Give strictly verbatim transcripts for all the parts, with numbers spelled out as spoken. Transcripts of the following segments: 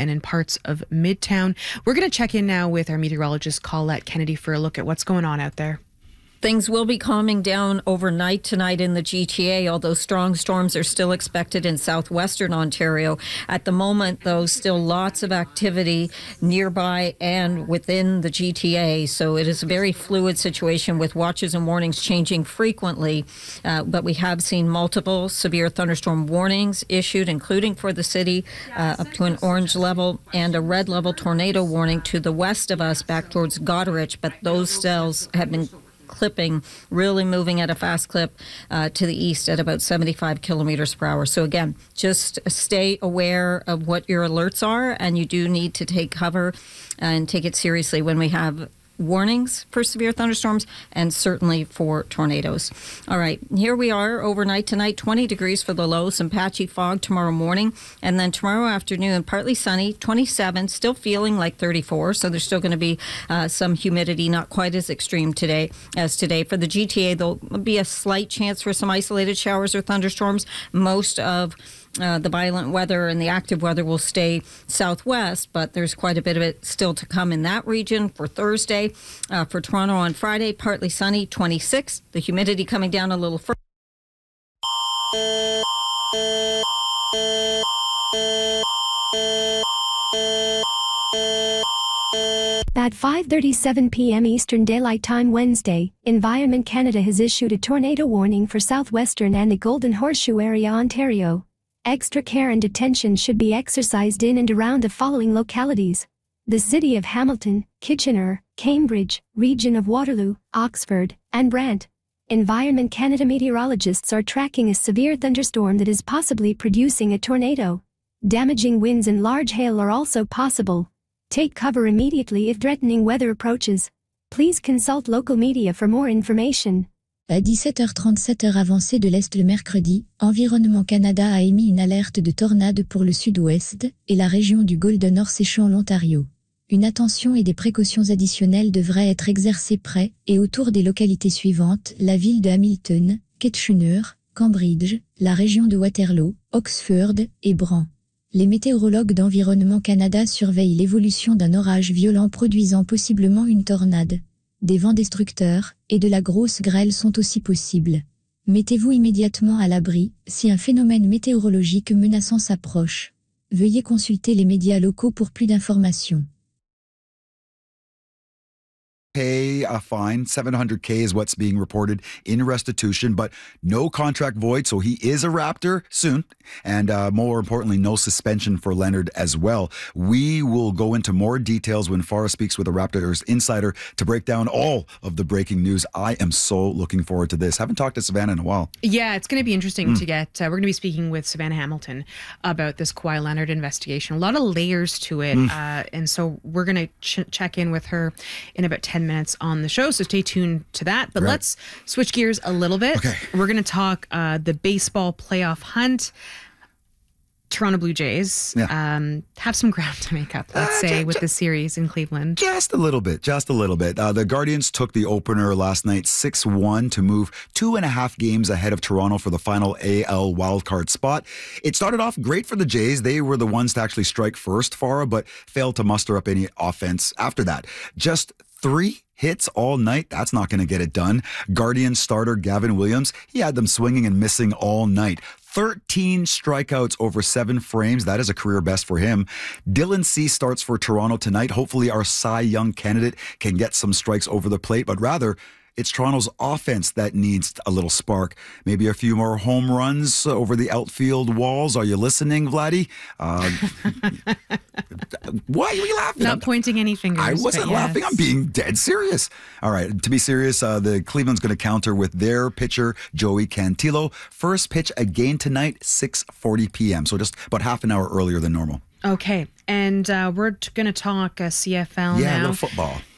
and in parts of Midtown. We're going to check in now with our meteorologist Colette Kennedy for a look at what's going on out there. Things will be calming down overnight tonight in the G T A, although strong storms are still expected in southwestern Ontario. At the moment, though, still lots of activity nearby and within the G T A. So it is a very fluid situation with watches and warnings changing frequently. Uh, but we have seen multiple severe thunderstorm warnings issued, including for the city, uh, up to an orange level, and a red level tornado warning to the west of us back towards Goderich. But those cells have been clipping, really moving at a fast clip uh, to the east at about seventy-five kilometers per hour. So again, just stay aware of what your alerts are, and you do need to take cover and take it seriously when we have warnings for severe thunderstorms and certainly for tornadoes. All right, here we are overnight tonight, twenty degrees for the low, some patchy fog tomorrow morning, and then tomorrow afternoon, partly sunny, twenty-seven, still feeling like thirty-four, so there's still going to be uh, some humidity, not quite as extreme today as today. For the G T A, there'll be a slight chance for some isolated showers or thunderstorms. Most of Uh, the violent weather and the active weather will stay southwest, but there's quite a bit of it still to come in that region for Thursday. Uh, for Toronto on Friday, partly sunny, twenty-six. The humidity coming down a little further. At five thirty-seven p.m. Eastern Daylight Time Wednesday, Environment Canada has issued a tornado warning for southwestern and the Golden Horseshoe area, Ontario. Extra care and attention should be exercised in and around the following localities: the city of Hamilton, Kitchener, Cambridge, region of Waterloo, Oxford, and Brant. Environment Canada meteorologists are tracking a severe thunderstorm that is possibly producing a tornado. Damaging winds and large hail are also possible. Take cover immediately if threatening weather approaches. Please consult local media for more information. À dix-sept heures trente-sept heure avancée de l'Est le mercredi, Environnement Canada a émis une alerte de tornade pour le sud-ouest et la région du Golden Horseshoe, l'Ontario. Une attention et des précautions additionnelles devraient être exercées près et autour des localités suivantes: la ville de Hamilton, Kitchener, Cambridge, la région de Waterloo, Oxford et Brant. Les météorologues d'Environnement Canada surveillent l'évolution d'un orage violent produisant possiblement une tornade. Des vents destructeurs et de la grosse grêle sont aussi possibles. Mettez-vous immédiatement à l'abri si un phénomène météorologique menaçant s'approche. Veuillez consulter les médias locaux pour plus d'informations. Pay a fine. seven hundred K is what's being reported in restitution, but no contract void, so he is a Raptor soon. And uh, more importantly, no suspension for Leonard as well. We will go into more details when Farah speaks with a Raptors insider to break down all of the breaking news. I am so looking forward to this. Haven't talked to Savannah in a while. Yeah, it's going to be interesting Mm. to get, uh, we're going to be speaking with Savannah Hamilton about this Kawhi Leonard investigation. A lot of layers to it. Mm. Uh, and so we're going to ch- check in with her in about ten minutes on the show, so stay tuned to that. But Right. let's switch gears a little bit. Okay. We're going to talk uh, the baseball playoff hunt. Toronto Blue Jays Yeah. um, have some ground to make up, let's Uh, say, ju- with ju- the series in Cleveland. Just a little bit, just a little bit. Uh, the Guardians took the opener last night six one to move two and a half games ahead of Toronto for the final A L wildcard spot. It started off great for the Jays. They were the ones to actually strike first, Farah, but failed to muster up any offense after that. Just three hits all night. That's not going to get it done. Guardian starter Gavin Williams, he had them swinging and missing all night. thirteen strikeouts over seven frames. That is a career best for him. Dylan Cease starts for Toronto tonight. Hopefully our Cy Young candidate can get some strikes over the plate, but rather it's Toronto's offense that needs a little spark. Maybe a few more home runs over the outfield walls. Are you listening, Vladdy? Uh, why are you laughing? Not pointing any fingers. I wasn't but laughing. yes. I'm being dead serious. All right. To be serious, uh, the Cleveland's going to counter with their pitcher, Joey Cantillo. First pitch again tonight, six forty p.m. So just about half an hour earlier than normal. Okay. And uh, we're t- going to talk uh, C F L Yeah, a now. little football.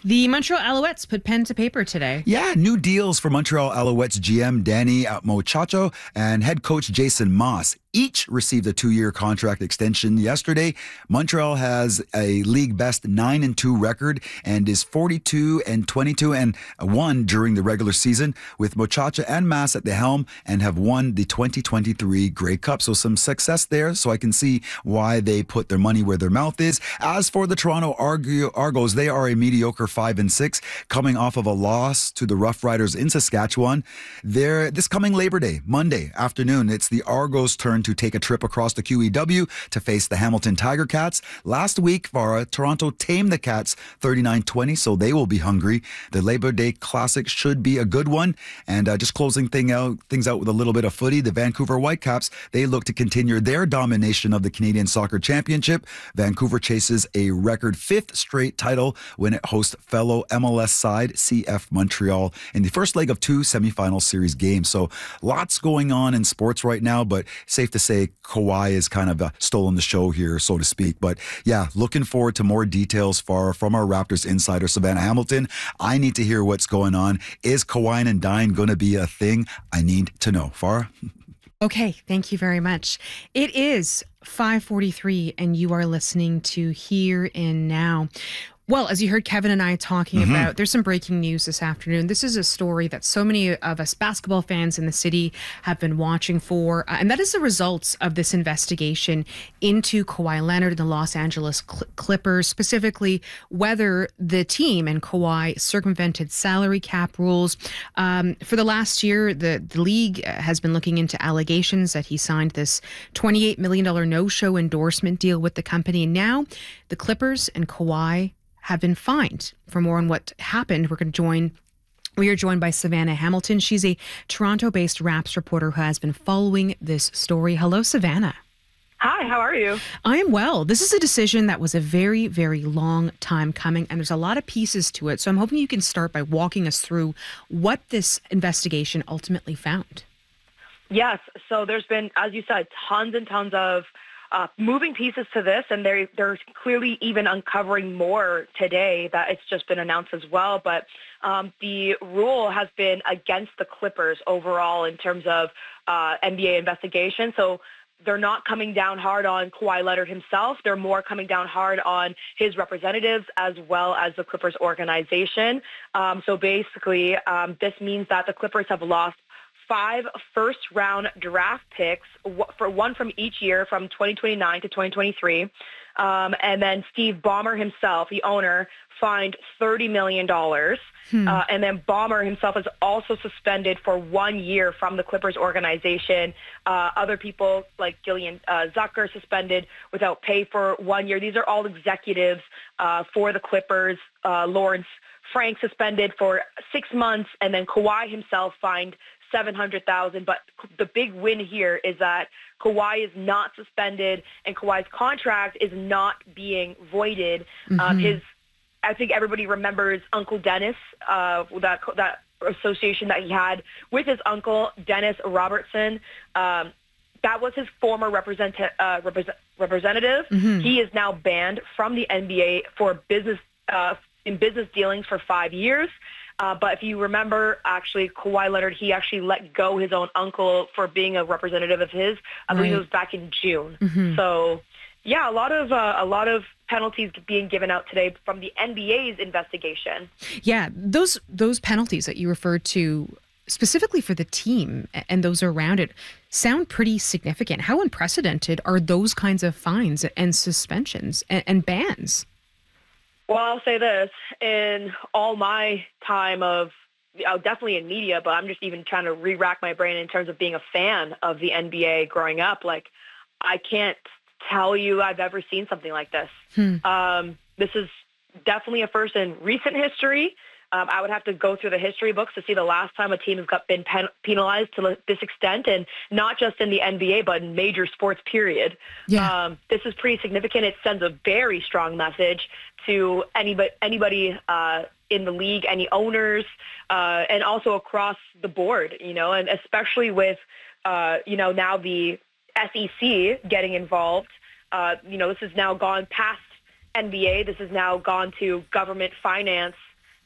The Montreal Alouettes put pen to paper today. Yeah, new deals for Montreal Alouettes G M Danny Mochacho and head coach Jason Moss. Each received a two-year contract extension yesterday. Montreal has a league best nine and two record and is forty-two and twenty-two and one during the regular season, with Mochacha and Mass at the helm, and have won the twenty twenty-three Grey Cup. So some success there. So I can see why they put their money where their mouth is. As for the Toronto Argo- Argos, they are a mediocre five and six, coming off of a loss to the Rough Riders in Saskatchewan. They're this coming Labor Day, Monday afternoon, it's the Argos' turn to take a trip across the Q E W to face the Hamilton Tiger Cats. Last week, Farah, Toronto tamed the Cats thirty-nine twenty, so they will be hungry. The Labor Day Classic should be a good one. And uh, just closing thing out, things out with a little bit of footy, the Vancouver Whitecaps, they look to continue their domination of the Canadian Soccer Championship. Vancouver chases a record fifth straight title when it hosts fellow M L S side C F Montreal in the first leg of two semifinal series games. So lots going on in sports right now, but safe to say Kawhi has kind of uh, stolen the show here, so to speak. But yeah, looking forward to more details far from our Raptors insider, Savannah Hamilton. I need to hear what's going on. Is Kawhi and Dine going to be a thing? I need to know. Farah? Okay, thank you very much. It is five forty-three and you are listening to Here and Now. Well, as you heard Kevin and I talking mm-hmm. about, there's some breaking news this afternoon. This is a story that so many of us basketball fans in the city have been watching for, uh, and that is the results of this investigation into Kawhi Leonard and the Los Angeles Cl- Clippers, specifically whether the team and Kawhi circumvented salary cap rules. Um, for the last year, the, the league has been looking into allegations that he signed this twenty-eight million dollars no-show endorsement deal with the company. And now the Clippers and Kawhi have been fined. For more on what happened, we're going to join We are joined by Savannah Hamilton. She's a Toronto-based Raps reporter who has been following this story. Hello, Savannah. Hi, how are you? I am well. This is a decision that was a very, very long time coming, and there's a lot of pieces to it. So I'm hoping you can start by walking us through what this investigation ultimately found. Yes. So there's been, as you said, tons and tons of Uh, moving pieces to this, and they're, they're clearly even uncovering more today that it's just been announced as well. But um, the rule has been against the Clippers overall in terms of uh, N B A investigation. So they're not coming down hard on Kawhi Leonard himself. They're more coming down hard on his representatives as well as the Clippers organization. Um, so basically, um, this means that the Clippers have lost five first-round draft picks, for one from each year from twenty twenty-nine to twenty twenty-three. Um, and then Steve Ballmer himself, the owner, fined thirty million dollars. Hmm. Uh, and then Ballmer himself is also suspended for one year from the Clippers organization. Uh, other people like Gillian uh, Zucker suspended without pay for one year. These are all executives uh, for the Clippers. Uh, Lawrence Frank suspended for six months, and then Kawhi himself fined seven hundred thousand dollars. But the big win here is that Kawhi is not suspended, and Kawhi's contract is not being voided. Mm-hmm. Um, his, I think everybody remembers Uncle Dennis, uh, that that association that he had with his uncle, Dennis Robertson. Um, that was his former represent, uh, represent, representative. Mm-hmm. He is now banned from the N B A for business uh, in business dealings for five years. Uh, but if you remember, actually, Kawhi Leonard, he actually let go his own uncle for being a representative of his. I believe right. it was back in June. Mm-hmm. So, yeah, a lot of uh, a lot of penalties being given out today from the N B A's investigation. Yeah, those those penalties that you referred to specifically for the team and those around it sound pretty significant. How unprecedented are those kinds of fines and suspensions and, and bans? Well, I'll say this, in all my time of, uh, definitely in media, but I'm just even trying to re-rack my brain in terms of being a fan of the N B A growing up. Like, I can't tell you I've ever seen something like this. Hmm. Um, this is definitely a first in recent history. Um, I would have to go through the history books to see the last time a team has got been pen- penalized to this extent, and not just in the N B A, but in major sports, period. Yeah. Um, this is pretty significant. It sends a very strong message to anybody, anybody uh, in the league, any owners, uh, and also across the board, you know, and especially with, uh, you know, now the S E C getting involved. Uh, you know, this has now gone past N B A. This has now gone to government finance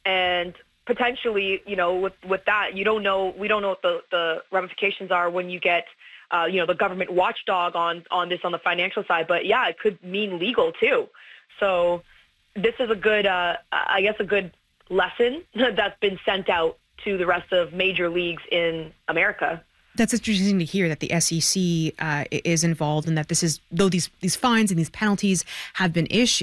And potentially, you know, with, with that, you don't know, we don't know what the, the ramifications are when you get, uh, you know, the government watchdog on, on this on the financial side. But yeah, it could mean legal too. So this is a good, uh, I guess, a good lesson that's been sent out to the rest of major leagues in America. That's interesting to hear that the S E C uh, is involved and that this is, though these, these fines and these penalties have been issued,